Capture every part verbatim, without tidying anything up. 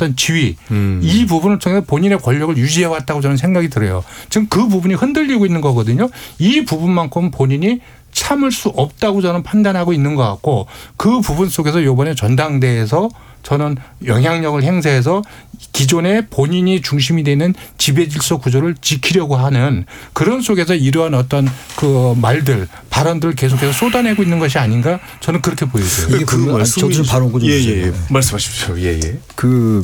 어떤 지위 음. 이 부분을 통해서 본인의 권력을 유지해 왔다고 저는 생각이 들어요. 지금 그 부분이 흔들리고 있는 거거든요. 이 부분만큼 본인이 참을 수 없다고 저는 판단하고 있는 것 같고 그 부분 속에서 이번에 전당대회에서 저는 영향력을 행사해서 기존에 본인이 중심이 되는 지배질서 구조를 지키려고 하는 그런 속에서 이러한 어떤 그 말들 발언들을 계속해서 쏟아내고 있는 것이 아닌가 저는 그렇게 보여져요. 이게 그 저도 좀 발언 좀 예, 주세요. 예. 말씀하십시오. 예, 예. 그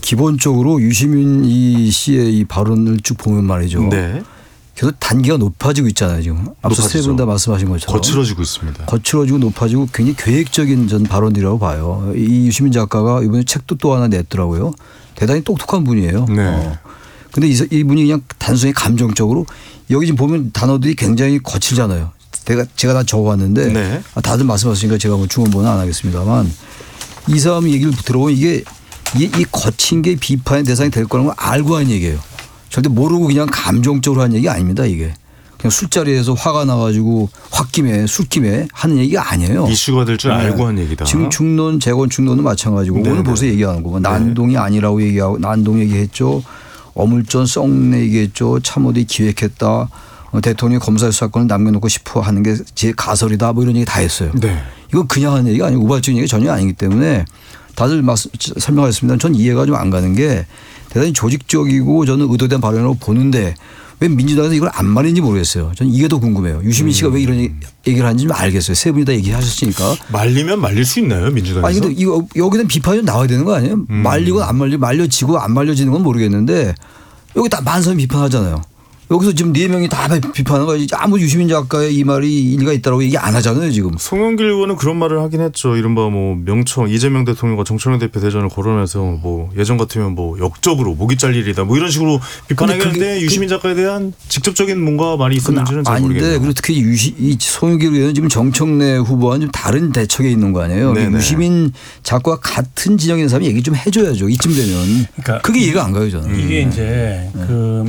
기본적으로 유시민 이 씨의 이 발언을 쭉 보면 말이죠. 네. 계속 단계가 높아지고 있잖아요. 지금 앞서 세 분 다 말씀하신 것처럼. 거칠어지고 있습니다. 거칠어지고 높아지고 굉장히 계획적인 전 발언이라고 봐요. 이 유시민 작가가 이번에 책도 또 하나 냈더라고요. 대단히 똑똑한 분이에요. 네. 어. 근데 이분이 그냥 단순히 감정적으로 여기 지금 보면 단어들이 굉장히 거칠잖아요. 제가, 제가 다 적어왔는데 네. 다들 말씀하시니까 제가 뭐 중원본은 안 하겠습니다만 이 사람 얘기를 들어보면 이게 이, 이 거친 게 비판의 대상이 될 거라는 걸 알고 한 얘기예요. 절대 모르고 그냥 감정적으로 한 얘기 아닙니다. 이게. 그냥 술자리에서 화가 나가지고 홧김에 술김에 하는 얘기가 아니에요. 이슈가 될 줄 네. 알고 한 얘기다. 지금 중론 재건축론은 마찬가지고 네네. 오늘 벌써 얘기하는 거고 난동이 아니라고 얘기하고 난동 얘기했죠. 어물전 썩내 얘기했죠. 참모들이 기획했다. 어, 대통령이 검사 수사권을 남겨놓고 싶어 하는 게 제 가설이다. 뭐 이런 얘기 다 했어요. 네. 이건 그냥 하는 얘기가 아니고 우발적인 얘기가 전혀 아니기 때문에 다들 말씀, 설명하셨습니다. 전 이해가 좀 안 가는 게 대단히 조직적이고 저는 의도된 발언으로 보는데 왜 민주당에서 이걸 안 말인지 모르겠어요. 저는 이게 더 궁금해요. 유시민 씨가 음. 왜 이런 얘기를 하는지 좀 알겠어요. 세 분이 다 얘기하셨으니까. 말리면 말릴 수 있나요, 민주당에서? 아니 근데 이거 여기는 비판이 좀 나와야 되는 거 아니에요? 음. 말리고 안 말리 말려지고 안 말려지는 건 모르겠는데 여기 다 만선 비판하잖아요. 여기서 지금 네 명이 다 비판하는 거지. 아무 유시민 작가의 이 말이 일리가 있다라고 얘기 안 하잖아요 지금. 송영길 의원은 그런 말을 하긴 했죠. 이른바 뭐 명청 이재명 대통령과 정청래 대표 대전을 거론해서 뭐 예전 같으면 뭐 역적으로 목이 잘 일이다 뭐 이런 식으로 비판하겠는데 유시민 작가에 대한 직접적인 뭔가 말이 있었는지는 잘 아닌데 모르겠네요. 그리고 특히 유시, 이 송영길 의원은 지금 정청래 후보와는 좀 다른 대척에 있는 거 아니에요. 네네. 유시민 작가와 같은 진영에 있는 사람이 얘기 좀 해줘야죠. 이쯤 되면. 그러니까 그게 이해가 안 가요 저는. 이게 음. 이제 그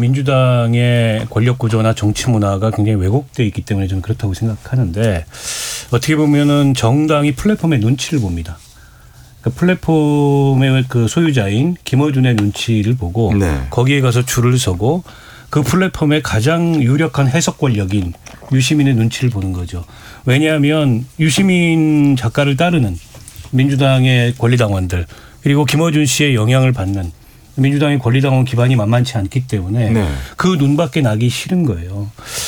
민주당의 권력 구조나 정치 문화가 굉장히 왜곡되어 있기 때문에 저는 그렇다고 생각하는데 어떻게 보면은 정당이 플랫폼의 눈치를 봅니다. 그 플랫폼의 그 소유자인 김어준의 눈치를 보고 네. 거기에 가서 줄을 서고 그 플랫폼의 가장 유력한 해석 권력인 유시민의 눈치를 보는 거죠. 왜냐하면 유시민 작가를 따르는 민주당의 권리당원들 그리고 김어준 씨의 영향을 받는 민주당의 권리당원 기반이 만만치 않기 때문에 네. 그 눈밖에 나기 싫은 거예요.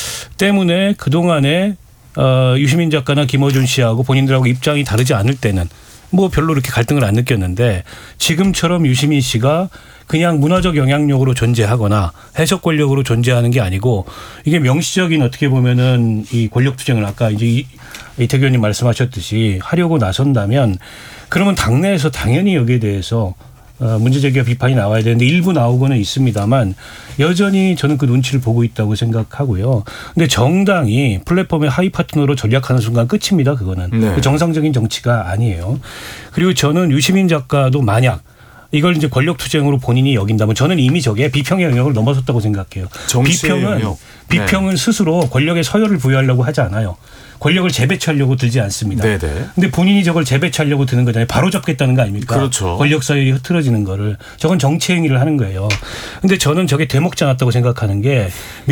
때문에 그동안에 어, 유시민 작가나 김어준 씨하고 본인들하고 입장이 다르지 않을 때는 뭐 별로 이렇게 갈등을 안 느꼈는데 지금처럼 유시민 씨가 그냥 문화적 영향력으로 존재하거나 해석 권력으로 존재하는 게 아니고 이게 명시적인 어떻게 보면은 이 권력 투쟁을 아까 이제 이태규 의원님 말씀하셨듯이 하려고 나선다면 그러면 당내에서 당연히 여기에 대해서 문제 제기와 비판이 나와야 되는데 일부 나오고는 있습니다만 여전히 저는 그 눈치를 보고 있다고 생각하고요. 근데 정당이 플랫폼의 하위 파트너로 전략하는 순간 끝입니다. 그거는. 네. 정상적인 정치가 아니에요. 그리고 저는 유시민 작가도 만약 이걸 이제 권력 투쟁으로 본인이 여긴다면 저는 이미 저게 비평의 영역을 넘어섰다고 생각해요. 정치의 비평은 영역. 비평은 네. 스스로 권력의 서열을 부여하려고 하지 않아요. 권력을 재배치하려고 들지 않습니다. 네네. 근데 본인이 저걸 재배치하려고 드는 거잖아요. 바로 잡겠다는 거 아닙니까? 그렇죠. 권력 서열이 흐트러지는 거를. 저건 정치 행위를 하는 거예요. 근데 저는 저게 대목지 않았다고 생각하는 게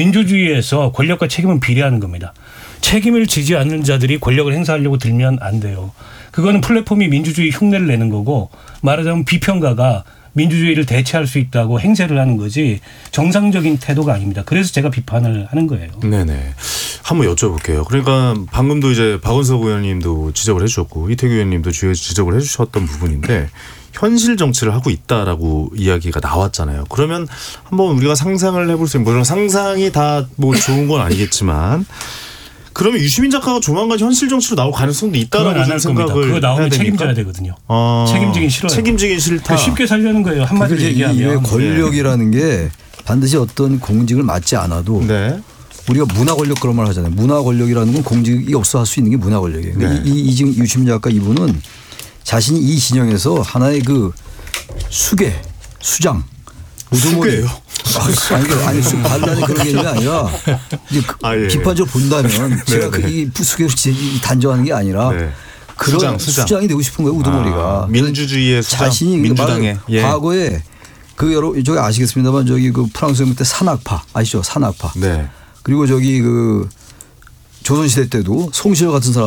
민주주의에서 권력과 책임은 비례하는 겁니다. 책임을 지지 않는 자들이 권력을 행사하려고 들면 안 돼요. 그거는 플랫폼이 민주주의 흉내를 내는 거고 말하자면 비평가가 민주주의를 대체할 수 있다고 행세를 하는 거지 정상적인 태도가 아닙니다. 그래서 제가 비판을 하는 거예요. 네네. 한번 여쭤볼게요. 그러니까 방금도 이제 박원석 의원님도 지적을 해 주셨고 이태규 의원님도 지적을 해 주셨던 부분인데 현실 정치를 하고 있다라고 이야기가 나왔잖아요. 그러면 한번 우리가 상상을 해볼 수 있는 물론 상상이 다 뭐 좋은 건 아니겠지만 그러면 유시민 작가가 조만간 현실 정치로 나올 가능성도 있다라고 좀 생각을 그거 나오면 해야 책임져야 되거든요. 아, 책임지긴 싫어요. 책임지긴 싫다. 쉽게 살려는 거예요. 한마디로 얘기하면. 권력이라는 게 반드시 어떤 공직을 맡지 않아도 네. 우리가 문화 권력 그런 말 하잖아요. 문화 권력이라는 건 공직이 없어 할 수 있는 게 문화 권력이에요. 그러니까 네. 이, 이 지금 유시민 작가 이분은 자신이 이 진영에서 하나의 그 수계, 수장, 수계예요? 아니, 아니, 아니 발단이 그런 개념이 아니라 이제 그 아, 예. 비판적으로 본다면 제가 네, 네. 이 수계를 단정하는 게 아니라 네. 그런 수장, 수장. 수장이 되고 싶은 거예요. 우두머리가. 아, 민주주의의 수장, 자신이 민주당의. 예. 과거에 그 여러 저기 아시겠습니다만 저기 그 프랑스 혁명 때 산악파 아시죠? 산악파. 네. 그리고 저기 그 조선시대 때도 송시열 같은 사람